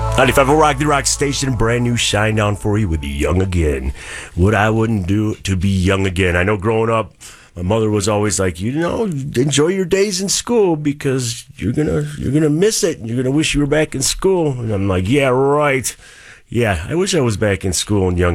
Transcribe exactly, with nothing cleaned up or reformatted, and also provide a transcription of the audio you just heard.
ninety-five Rock the Rock Station, brand new Shine Down for you with Young Again. What I wouldn't do to be young again. I know growing up, my mother was always like, you know, enjoy your days in school because you're gonna you're gonna miss it. You're gonna wish you were back in school. And I'm like, yeah, right. Yeah, I wish I was back in school and young